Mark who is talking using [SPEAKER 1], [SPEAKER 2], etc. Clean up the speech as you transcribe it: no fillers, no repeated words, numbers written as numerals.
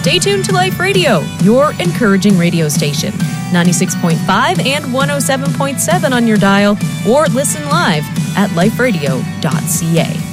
[SPEAKER 1] Stay tuned to Life Radio, your encouraging radio station. 96.5 and 107.7 on your dial, or listen live at liferadio.ca.